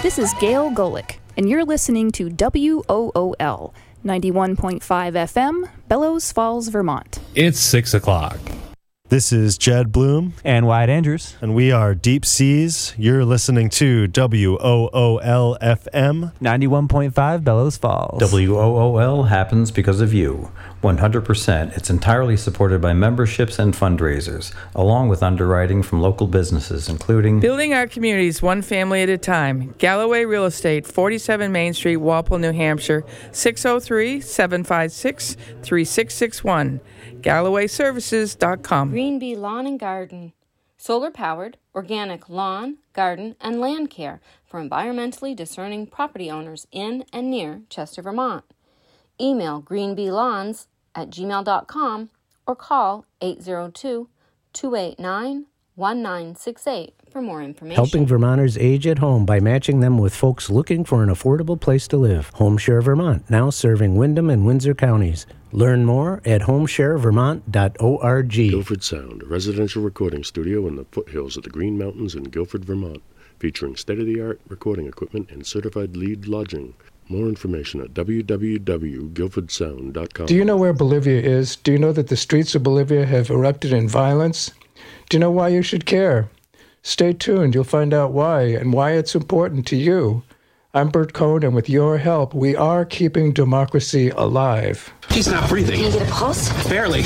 This is Gail Golick, and you're listening to WOOL 91.5 FM, Bellows Falls, Vermont. It's 6 o'clock. This is Jed Bloom. And Wyatt Andrews. And we are Deep Seas. You're listening to WOOL FM. 91.5 Bellows Falls. WOOL happens because of you. 100%. It's entirely supported by memberships and fundraisers, along with underwriting from local businesses, including building our communities one family at a time. Galloway Real Estate, 47 Main Street, Walpole, New Hampshire, 603-756-3661. GallowayServices.com. Green Bee Lawn and Garden. Solar-powered, organic lawn, garden, and land care for environmentally discerning property owners in and near Chester, Vermont. Email greenbeelawns@gmail.com or call 802-289-1968 for more information. Helping Vermonters age at home by matching them with folks looking for an affordable place to live. HomeShare Vermont, now serving Windham and Windsor counties. Learn more at homesharevermont.org. Guilford Sound, a residential recording studio in the foothills of the Green Mountains in Guilford, Vermont, featuring state-of-the-art recording equipment and certified lead lodging. More information at www.guilfordsound.com. Do you know where Bolivia is? Do you know that the streets of Bolivia have erupted in violence? Do you know why you should care? Stay tuned. You'll find out why and why it's important to you. I'm Bert Cohn, and with your help, we are keeping democracy alive. He's not breathing. Can you get a pulse? Barely.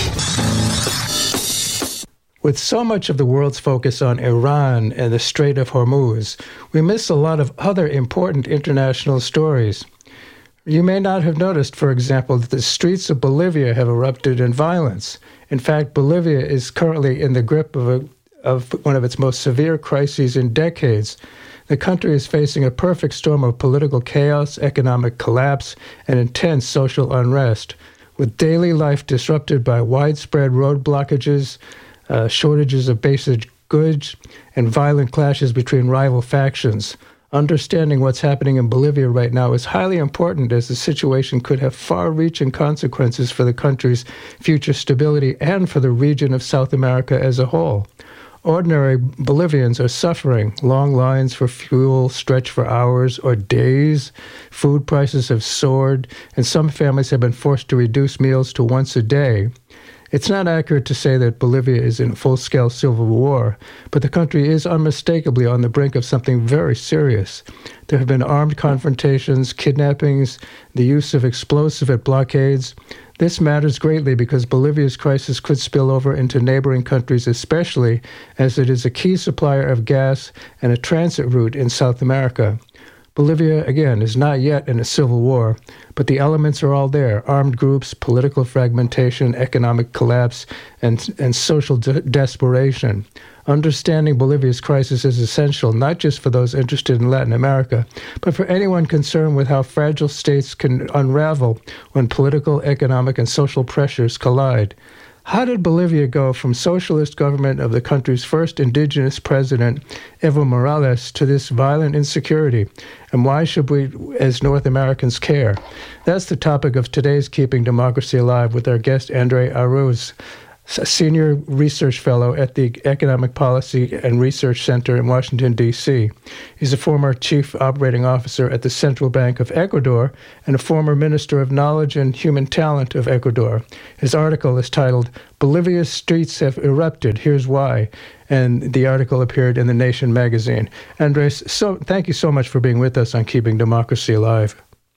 With so much of the world's focus on Iran and the Strait of Hormuz, we miss a lot of other important international stories. You may not have noticed, for example, that the streets of Bolivia have erupted in violence. In fact, Bolivia is currently in the grip of one of its most severe crises in decades. The country is facing a perfect storm of political chaos, economic collapse, and intense social unrest, with daily life disrupted by widespread road blockages, shortages of basic goods, and violent clashes between rival factions. Understanding what's happening in Bolivia right now is highly important, as the situation could have far-reaching consequences for the country's future stability and for the region of South America as a whole. Ordinary Bolivians are suffering. Long lines for fuel stretch for hours or days. Food prices have soared, and some families have been forced to reduce meals to once a day. It's not accurate to say that Bolivia is in full-scale civil war, but the country is unmistakably on the brink of something very serious. There have been armed confrontations, kidnappings, the use of explosives at blockades. This matters greatly because Bolivia's crisis could spill over into neighboring countries, especially as it is a key supplier of gas and a transit route in South America. Bolivia, again, is not yet in a civil war, but the elements are all there: armed groups, political fragmentation, economic collapse, and social desperation. Understanding Bolivia's crisis is essential, not just for those interested in Latin America, but for anyone concerned with how fragile states can unravel when political, economic, and social pressures collide. How did Bolivia go from socialist government of the country's first indigenous president, Evo Morales, to this violent insecurity? And why should we, as North Americans, care? That's the topic of today's Keeping Democracy Alive with our guest, Andre Aruz, a senior research fellow at the Economic Policy and Research Center in Washington, D.C. He's a former chief operating officer at the Central Bank of Ecuador and a former Minister of Knowledge and Human Talent of Ecuador. His article is titled, "Bolivia's Streets Have Erupted, Here's Why," and the article appeared in The Nation magazine. Andres, thank you so much for being with us on Keeping Democracy Alive.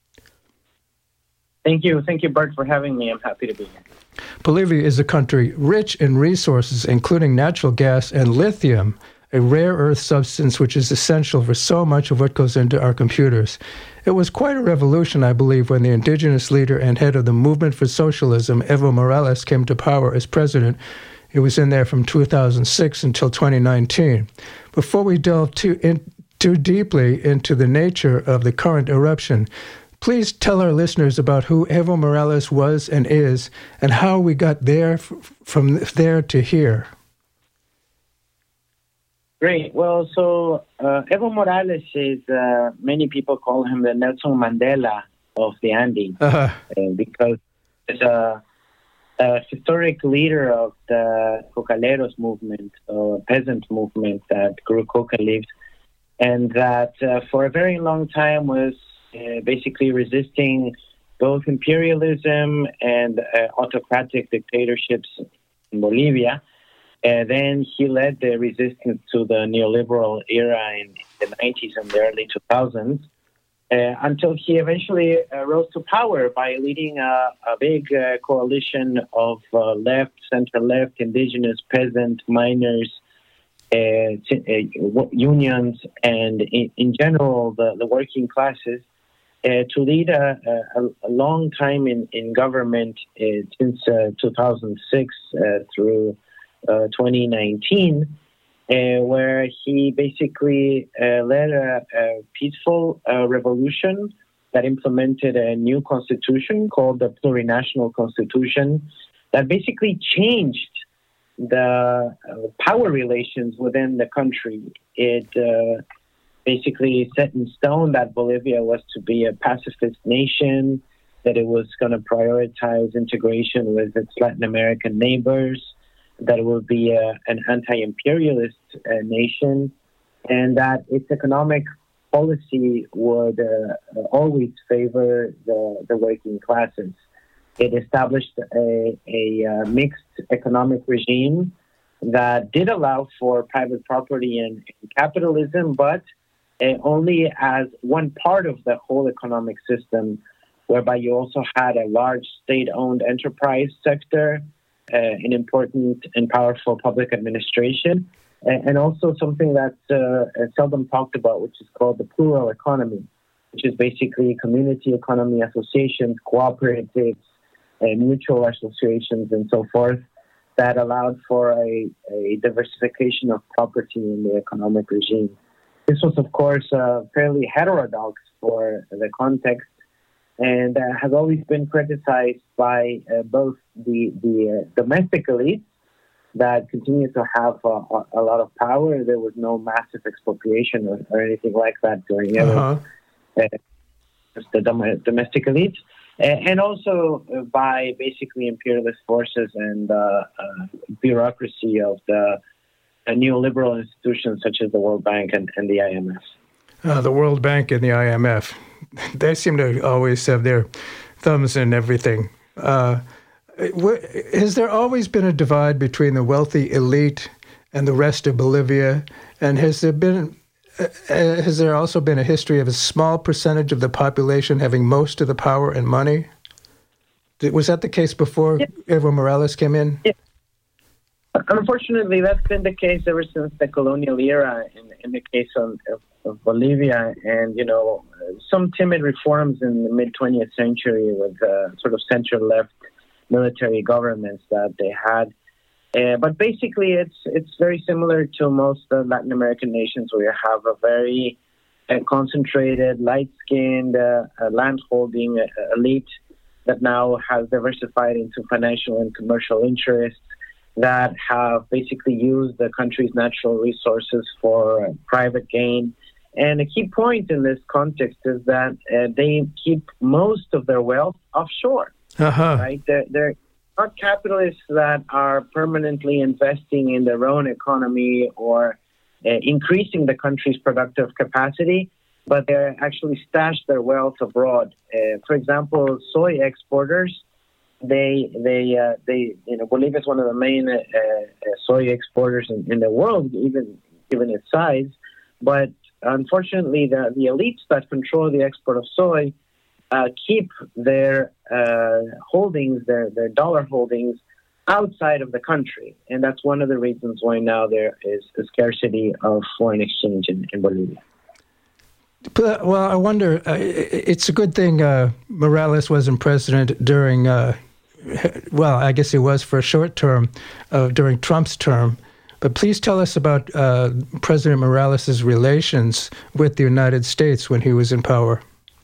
Thank you, Bart, for having me. I'm happy to be here. Bolivia is a country rich in resources, including natural gas and lithium, a rare earth substance which is essential for so much of what goes into our computers. It was quite a revolution, I believe, when the indigenous leader and head of the Movement for Socialism, Evo Morales, came to power as president. He was in there from 2006 until 2019. Before we delve too deeply into the nature of the current eruption, please tell our listeners about who Evo Morales was and is, and how we got there from there to here. Great. Well, so Evo Morales is, many people call him the Nelson Mandela of the Andes, because he's a historic leader of the Cocaleros movement, or peasant movement that grew coca leaves and that for a very long time was basically resisting both imperialism and autocratic dictatorships in Bolivia. Then he led the resistance to the neoliberal era in the 90s and the early 2000s until he eventually rose to power by leading a big coalition of left, center-left, indigenous, peasant, miners, unions, and in general the working classes to lead a long time in government since 2006 through 2019, where he basically led a peaceful revolution that implemented a new constitution called the Plurinational Constitution that basically changed the power relations within the country. It basically set in stone that Bolivia was to be a pacifist nation, that it was going to prioritize integration with its Latin American neighbors, that it would be an anti-imperialist nation, and that its economic policy would always favor the working classes. It established a mixed economic regime that did allow for private property and capitalism, but only as one part of the whole economic system, whereby you also had a large state-owned enterprise sector, an important and powerful public administration, and also something that's seldom talked about, which is called the plural economy, which is basically community economy associations, cooperatives, mutual associations, and so forth, that allowed for a diversification of property in the economic regime. This was, of course, fairly heterodox for the context, and has always been criticized by both the domestic elites that continue to have a lot of power. There was no massive expropriation or anything like that during the domestic elites, and also by basically imperialist forces and bureaucracy of the neoliberal institutions such as the World Bank and the IMF. The World Bank and the IMF, they seem to always have their thumbs in everything. Has there always been a divide between the wealthy elite and the rest of Bolivia? And has there also been a history of a small percentage of the population having most of the power and money? Was that the case before Evo Morales came in? Yeah. Unfortunately, that's been the case ever since the colonial era in the case of Bolivia, and some timid reforms in the mid-20th century with sort of center-left military governments that they had. But basically, it's very similar to most Latin American nations, where you have a very concentrated, light-skinned, land-holding elite that now has diversified into financial and commercial interests, that have basically used the country's natural resources for private gain. And a key point in this context is that they keep most of their wealth offshore. Right? They're not capitalists that are permanently investing in their own economy or increasing the country's productive capacity, but they're actually stashed their wealth abroad. For example, soy exporters. Bolivia is one of the main soy exporters in the world, even given its size. But unfortunately, the elites that control the export of soy keep their holdings, their dollar holdings, outside of the country. And that's one of the reasons why now there is a scarcity of foreign exchange in Bolivia. Well, I wonder, it's a good thing Morales wasn't president during... well, I guess he was for a short term during Trump's term. But please tell us about President Morales' relations with the United States when he was in power.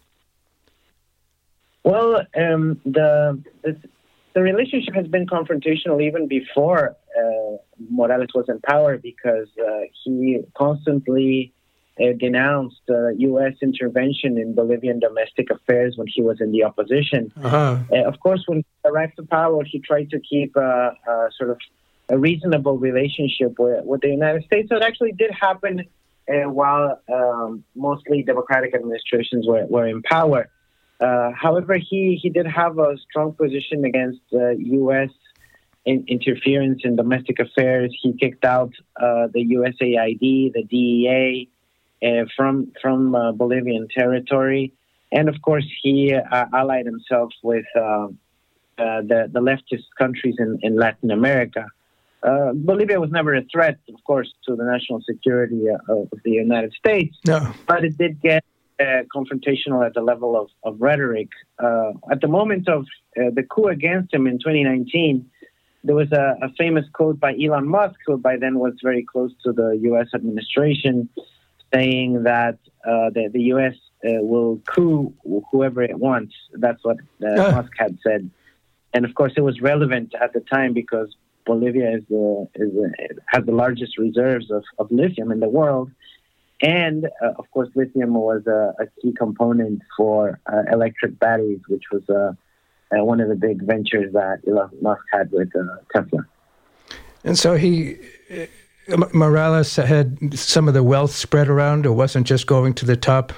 Well, the relationship has been confrontational even before Morales was in power, because he constantly denounced U.S. intervention in Bolivian domestic affairs when he was in the opposition. Of course, when he arrived to power, he tried to keep a sort of a reasonable relationship with the United States. So it actually did happen while mostly Democratic administrations were in power. However, he did have a strong position against U.S. interference in domestic affairs. He kicked out the USAID, the DEA, from Bolivian territory. And, of course, he allied himself with the leftist countries in Latin America. Bolivia was never a threat, of course, to the national security of the United States, but it did get confrontational at the level of rhetoric. At the moment of the coup against him in 2019, there was a famous quote by Elon Musk, who by then was very close to the U.S. administration, saying that the U.S. Will coup whoever it wants. That's what Musk had said. And, of course, it was relevant at the time because Bolivia has the largest reserves of lithium in the world. And, of course, lithium was a key component for electric batteries, which was one of the big ventures that Elon Musk had with Tesla. And so Morales had some of the wealth spread around. It wasn't just going to the top.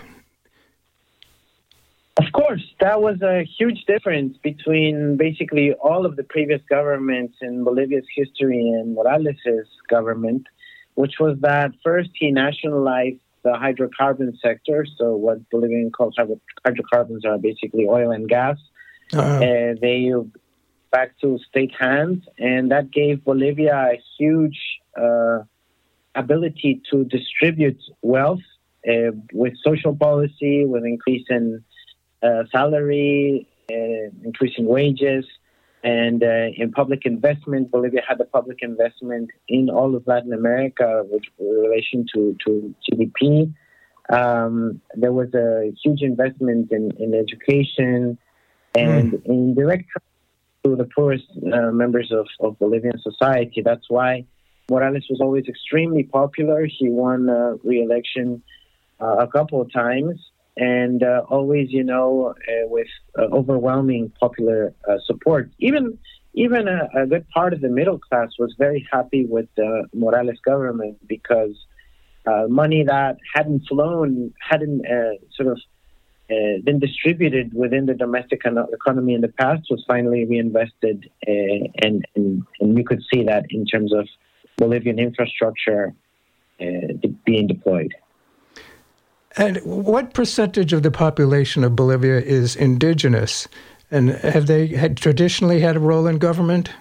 Of course, that was a huge difference between basically all of the previous governments in Bolivia's history and Morales' government, which was that first he nationalized the hydrocarbon sector. So what Bolivian calls hydrocarbons are basically oil and gas. They back to state hands, and that gave Bolivia a huge ability to distribute wealth with social policy, with increase in salary, increasing wages, and in public investment. Bolivia had a public investment in all of Latin America, which in relation to GDP. There was a huge investment in education and in direct to the poorest members of Bolivian society. That's why Morales was always extremely popular. He won re-election a couple of times. And always, with overwhelming popular support. Even a good part of the middle class was very happy with the Morales government because money that hadn't flown, hadn't been distributed within the domestic economy in the past was finally reinvested. And you could see that in terms of Bolivian infrastructure being deployed. And what percentage of the population of Bolivia is indigenous? And have they traditionally had a role in government?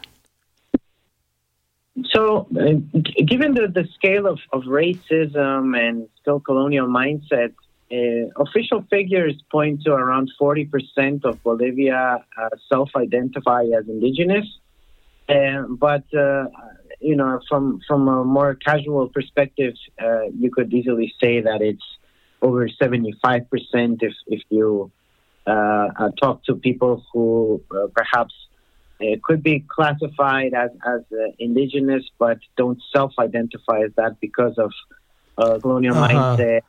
So, given the scale of racism and still colonial mindset, official figures point to around 40% of Bolivia self-identify as indigenous. But from a more casual perspective, you could easily say that it's over 75% if you talk to people who perhaps could be classified as indigenous but don't self-identify as that because of colonial mindset.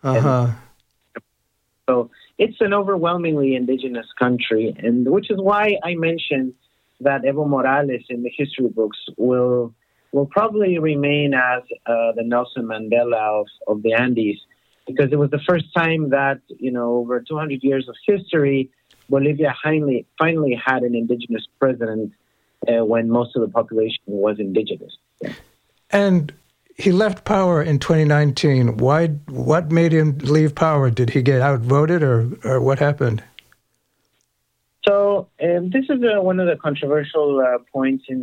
So it's an overwhelmingly indigenous country, and which is why I mentioned that Evo Morales in the history books will probably remain as the Nelson Mandela of the Andes, because it was the first time that, over 200 years of history, Bolivia finally had an indigenous president when most of the population was indigenous. Yeah. And he left power in 2019. What made him leave power? Did he get outvoted or what happened? So this is one of the controversial points. In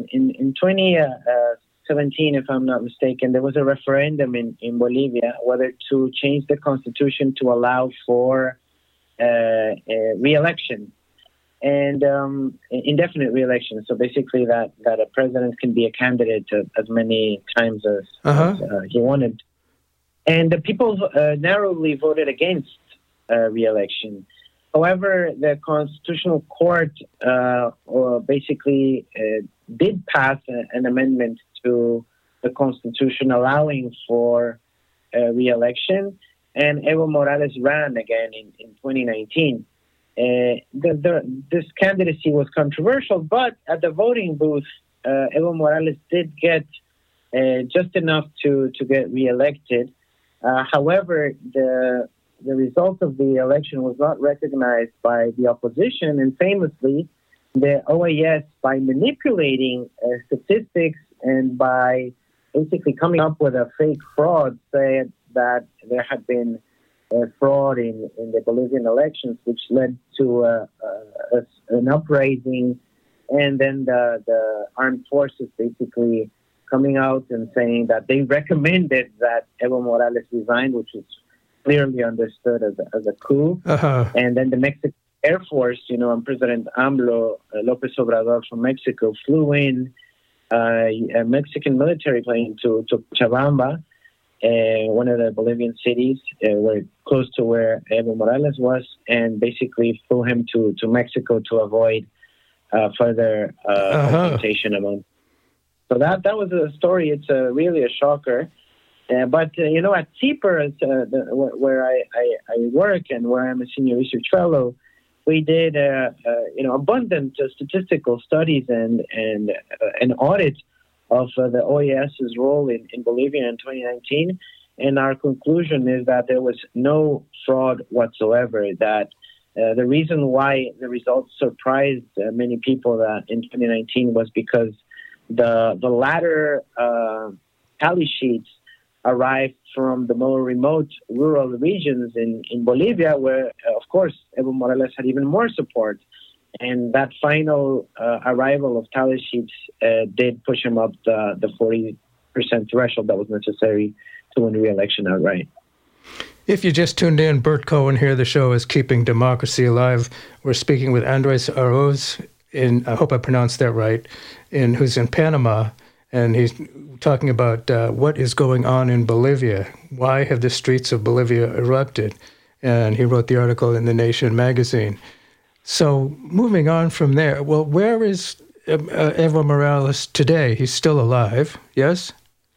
2017, if I'm not mistaken, there was a referendum in Bolivia whether to change the constitution to allow for re-election and indefinite re-election. So basically that a president can be a candidate as many times as he wanted. And the people narrowly voted against re-election. However, the Constitutional Court basically did pass an amendment to the Constitution allowing for re-election, and Evo Morales ran again in 2019. This candidacy was controversial, but at the voting booth, Evo Morales did get just enough to get re-elected. However, the result of the election was not recognized by the opposition, and famously, the OAS, by manipulating statistics and by basically coming up with a fake fraud, said that there had been fraud in the Bolivian elections, which led to an uprising, and then the armed forces basically coming out and saying that they recommended that Evo Morales resign, which was clearly understood as a coup. And then the Mexican Air Force, and President AMLO, López Obrador from Mexico, flew in a Mexican military plane to Cochabamba, one of the Bolivian cities, close to where Evo Morales was, and basically flew him to Mexico to avoid further confrontation among. So that was a story. It's really a shocker. But at CIPR, where I work and where I'm a senior research fellow, we did abundant statistical studies and an audit of the OAS's role in Bolivia in 2019, and our conclusion is that there was no fraud whatsoever. That the reason why the results surprised many people in 2019 was because the latter tally sheets arrived from the more remote rural regions in Bolivia, where, of course, Evo Morales had even more support. And that final arrival of tally sheets did push him up the 40% threshold that was necessary to win re-election outright. If you just tuned in, Bert Cohen here. The show is Keeping Democracy Alive. We're speaking with Andres Arauz, I hope I pronounced that right, who's in Panama. And he's talking about what is going on in Bolivia. Why have the streets of Bolivia erupted? And he wrote the article in The Nation magazine. So moving on from there, well, where is Evo Morales today? He's still alive, yes?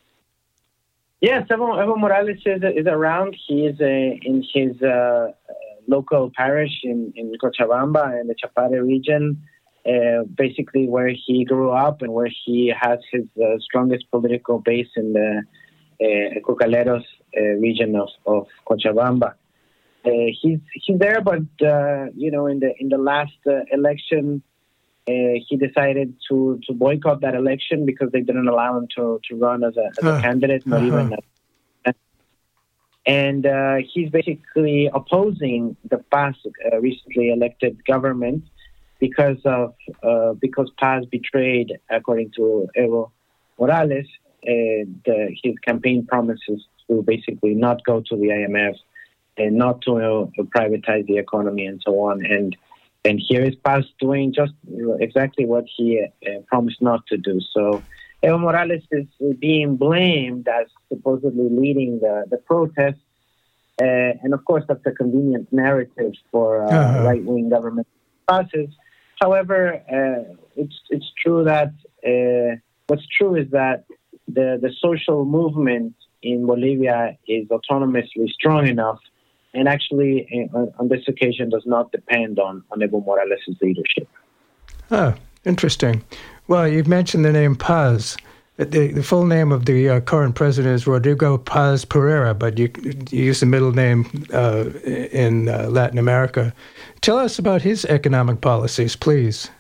Yes, Evo Morales is around. He is in his local parish in Cochabamba in the Chapare region, basically where he grew up and where he has his strongest political base in the Cocaleros region of Cochabamba. He's there, but in the last election, he decided to boycott that election because they didn't allow him to run as a candidate, not even. And he's basically opposing the PAS recently elected government because PAS betrayed, according to Evo Morales, his campaign promises to basically not go to the IMF and not to privatize the economy and so on. And here is PAS doing just exactly what he promised not to do. So Evo Morales is being blamed as supposedly leading the protests. And of course, that's a convenient narrative for right-wing government passes. However, it's true that what's true is that the social movement in Bolivia is autonomously strong enough, and actually on this occasion does not depend on Evo Morales' leadership. Interesting. Well, you've mentioned the name Paz. The full name of the current president is Rodrigo Paz Pereira, but you use the middle name in Latin America. Tell us about his economic policies, please.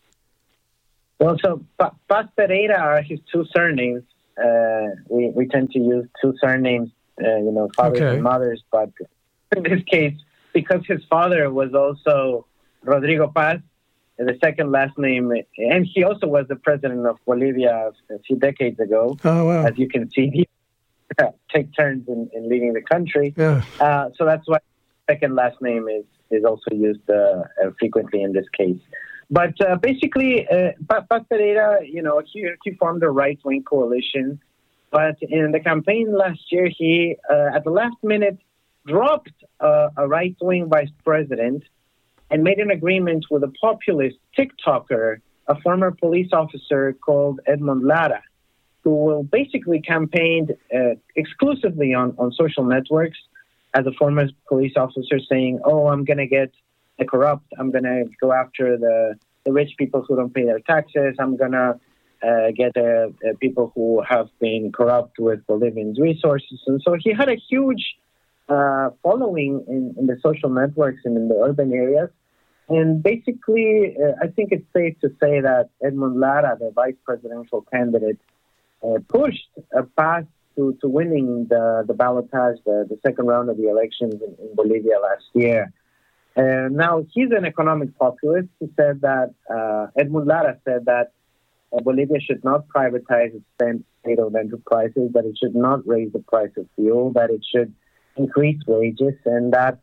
Well, so Paz Pereira are his two surnames. We tend to use two surnames, fathers and mothers, but in this case, because his father was also Rodrigo Paz, the second last name, and he also was the president of Bolivia a few decades ago. Oh, wow. As you can see, he take turns in leading the country. Yeah. So that's why second last name is also used frequently in this case. But basically, Paz Pereira, he formed a right-wing coalition. But in the campaign last year, he, at the last minute, dropped a right-wing vice president and made an agreement with a populist TikToker, a former police officer called Edmond Lara, who will basically campaigned exclusively on social networks as a former police officer, saying, I'm going to get the corrupt, I'm going to go after the rich people who don't pay their taxes, I'm going to get people who have been corrupt with Bolivian resources. And so he had a huge following in the social networks and in the urban areas. And basically, I think it's safe to say that Edmund Lara, the vice presidential candidate, pushed a path to winning the ballotage, the second round of the elections in Bolivia last year. Now, he's an economic populist. He said that, Edmund Lara said that Bolivia should not privatize its state-owned enterprises, that it should not raise the price of fuel, that it should increase wages, and that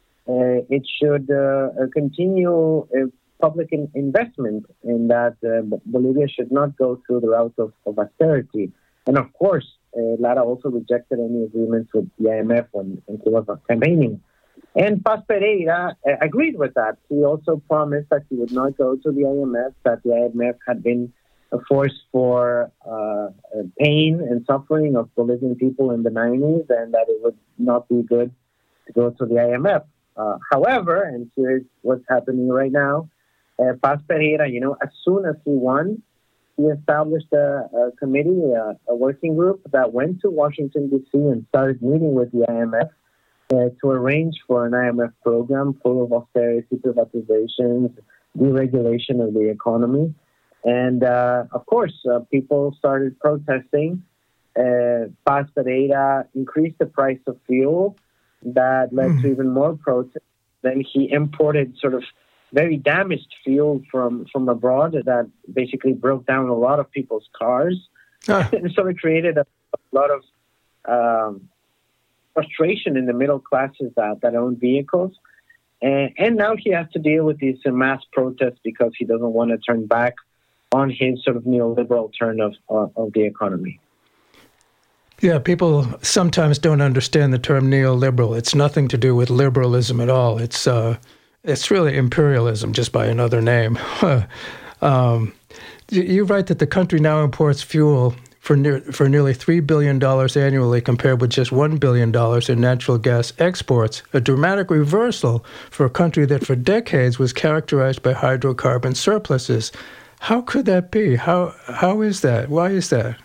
it should continue public investment, in that Bolivia should not go through the route of austerity. And of course, Lara also rejected any agreements with the IMF when he was campaigning. And Paz Pereira agreed with that. He also promised that he would not go to the IMF, that the IMF had been a force for pain and suffering of Bolivian people in the 90s, and that it would not be good to go to the IMF. However, and here's what's happening right now, Paz Pereira, as soon as he won, he established a committee, a working group that went to Washington, D.C. and started meeting with the IMF to arrange for an IMF program full of austerity, privatizations, deregulation of the economy. And, of course, people started protesting. Paz Pereira increased the price of fuel. That led to even more protests. Then he imported sort of very damaged fuel from abroad that basically broke down a lot of people's cars. And so it created a lot of frustration in the middle classes that own vehicles. And now he has to deal with these mass protests because he doesn't want to turn back on his sort of neoliberal turn of the economy. Yeah, people sometimes don't understand the term neoliberal. It's nothing to do with liberalism at all. It's really imperialism, just by another name. You write that the country now imports fuel for nearly $3 billion annually, compared with just $1 billion in natural gas exports, a dramatic reversal for a country that for decades was characterized by hydrocarbon surpluses. How could that be? How is that? Why is that?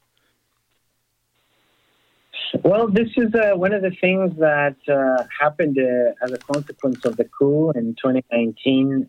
Well, this is one of the things that happened as a consequence of the coup in 2019.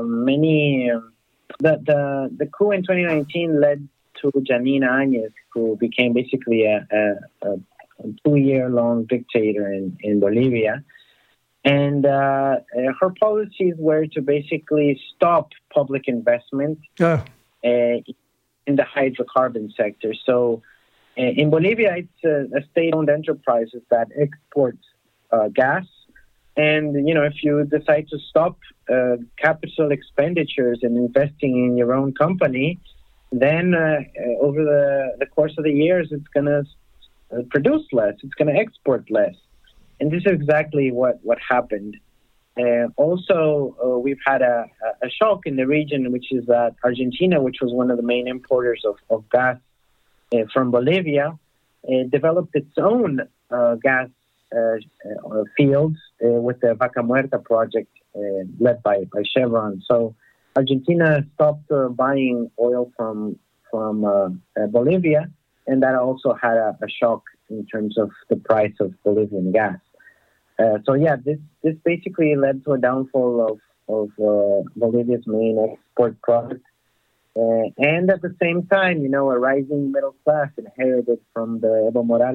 The coup in 2019 led to Janine Áñez, who became basically a 2-year-long dictator in Bolivia. And her policies were to basically stop public investment in the hydrocarbon sector. So in Bolivia, it's a state-owned enterprises that exports gas. And, if you decide to stop capital expenditures and investing in your own company, then over the course of the years, it's going to produce less. It's going to export less. And this is exactly what happened. Also, we've had a shock in the region, which is that Argentina, which was one of the main importers of gas from Bolivia, developed its own gas fields with the Vaca Muerta project led by Chevron. So Argentina stopped buying oil from Bolivia, and that also had a shock in terms of the price of Bolivian gas. This basically led to a downfall of Bolivia's main export product. And at the same time, a rising middle class inherited from the Evo Morales